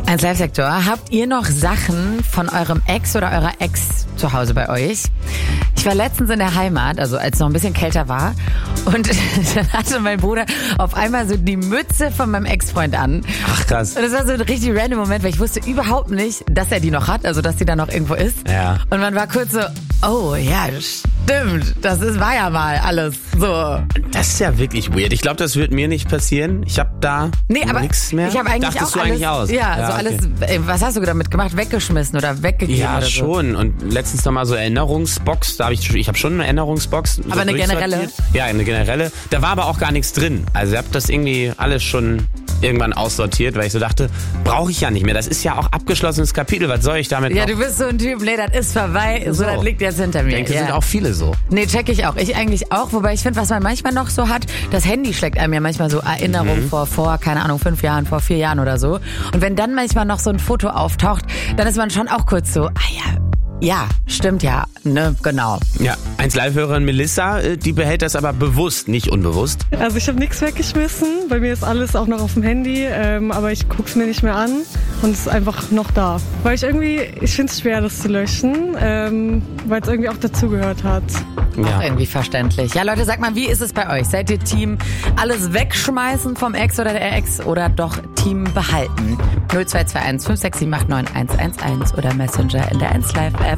1 Live-Sektor, habt ihr noch Sachen von eurem Ex oder eurer Ex zu Hause bei euch? Ich war letztens in der Heimat, also als es noch ein bisschen kälter war, und dann hatte mein Bruder auf einmal so die Mütze von meinem Ex-Freund an. Ach krass. Und das war so ein richtig random Moment, weil ich wusste überhaupt nicht, dass er die noch hat, also dass die da noch irgendwo ist. Ja. Und man war kurz so, oh ja, stimmt, war ja mal alles so. Das ist ja wirklich weird. Ich glaube, das wird mir nicht passieren. Ich habe da nichts mehr. Ich habe eigentlich Dachtest auch du eigentlich alles, aus? Ja, so okay. alles, was hast du damit gemacht? Weggeschmissen oder weggegeben? Ja, oder so? schon. Und letztens noch mal so Erinnerungsbox. Da ich habe schon eine Erinnerungsbox. Aber eine generelle? Ja, eine generelle. Da war aber auch gar nichts drin. Also ich habe das irgendwie alles schon irgendwann aussortiert, weil ich so dachte, brauche ich ja nicht mehr. Das ist ja auch abgeschlossenes Kapitel. Was soll ich damit Ja, noch? du bist so ein Typ, nee, das ist vorbei, so, das liegt jetzt hinter mir. Ich denke, sind auch viele so. Nee, check ich auch. Ich eigentlich auch, wobei ich finde, was man manchmal noch so hat, das Handy schlägt einem ja manchmal so Erinnerungen vor, keine Ahnung, 5 Jahren, vor 4 Jahren oder so. Und wenn dann manchmal noch so ein Foto auftaucht, dann ist man schon auch kurz so, ja, stimmt ja, ne, genau. Ja, 1 Live-Hörerin Melissa, die behält das aber bewusst, nicht unbewusst. Also ich habe nichts weggeschmissen, bei mir ist alles auch noch auf dem Handy, aber ich guck's mir nicht mehr an und es ist einfach noch da. Weil ich finde es schwer, das zu löschen, weil es irgendwie auch dazugehört hat. Auch irgendwie verständlich. Ja, Leute, sag mal, wie ist es bei euch? Seid ihr Team alles wegschmeißen vom Ex oder der Ex oder doch Team behalten? 0221 56789 111 oder Messenger in der 1Live App.